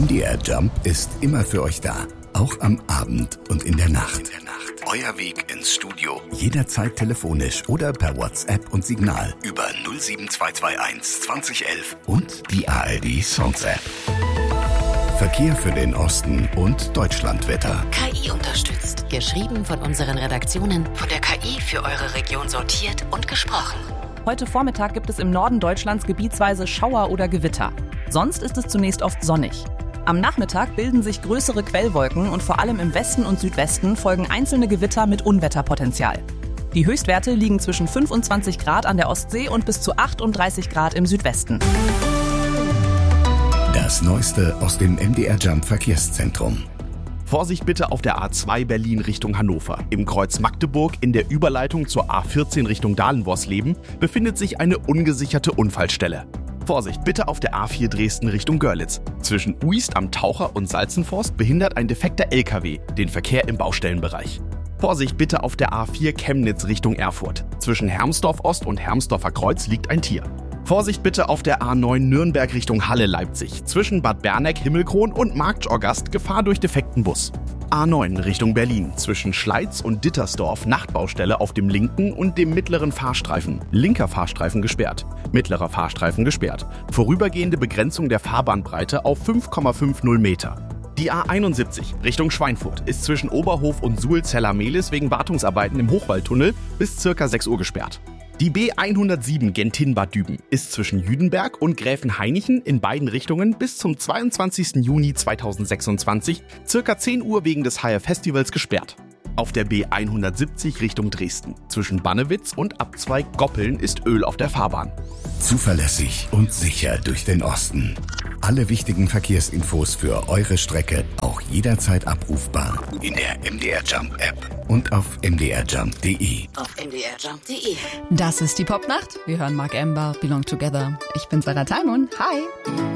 MDR Jump ist immer für euch da. Auch am Abend und in der Nacht. Euer Weg ins Studio. Jederzeit telefonisch oder per WhatsApp und Signal über 07221 2011 und die ARD Songs App. Verkehr für den Osten und Deutschlandwetter. KI unterstützt. Geschrieben von unseren Redaktionen, von der KI für eure Region sortiert und gesprochen. Heute Vormittag gibt es im Norden Deutschlands gebietsweise Schauer oder Gewitter. Sonst ist es zunächst oft sonnig. Am Nachmittag bilden sich größere Quellwolken und vor allem im Westen und Südwesten folgen einzelne Gewitter mit Unwetterpotenzial. Die Höchstwerte liegen zwischen 25 Grad an der Ostsee und bis zu 38 Grad im Südwesten. Das Neueste aus dem MDR Jump Verkehrszentrum. Vorsicht bitte auf der A2 Berlin Richtung Hannover. Im Kreuz Magdeburg in der Überleitung zur A14 Richtung Dahlen-Worsleben befindet sich eine ungesicherte Unfallstelle. Vorsicht bitte auf der A4 Dresden Richtung Görlitz. Zwischen Uist am Taucher und Salzenforst behindert ein defekter LKW den Verkehr im Baustellenbereich. Vorsicht bitte auf der A4 Chemnitz Richtung Erfurt. Zwischen Hermsdorf Ost und Hermsdorfer Kreuz liegt ein Tier. Vorsicht bitte auf der A9 Nürnberg Richtung Halle-Leipzig. Zwischen Bad Berneck, Himmelkron und Marktschorgast Gefahr durch defekten Bus. A9 Richtung Berlin. Zwischen Schleiz und Dittersdorf Nachtbaustelle auf dem linken und dem mittleren Fahrstreifen. Linker Fahrstreifen gesperrt. Mittlerer Fahrstreifen gesperrt. Vorübergehende Begrenzung der Fahrbahnbreite auf 5,50 Meter. Die A71 Richtung Schweinfurt ist zwischen Oberhof und Suhl-Zella-Mehlis wegen Wartungsarbeiten im Hochwaldtunnel bis ca. 6 Uhr gesperrt. Die B107 Gentin-Bad Düben ist zwischen Jüdenberg und Gräfenhainichen in beiden Richtungen bis zum 22. Juni 2026 ca. 10 Uhr wegen des HR-Festivals gesperrt. Auf der B170 Richtung Dresden zwischen Bannewitz und Abzweig Goppeln ist Öl auf der Fahrbahn. Zuverlässig und sicher durch den Osten. Alle wichtigen Verkehrsinfos für eure Strecke auch jederzeit abrufbar in der MDR Jump App und auf mdrjump.de. Auf mdrjump.de. Das ist die Popnacht. Wir hören Mark Ember, Belong Together. Ich bin Sarah Thalmund. Hi.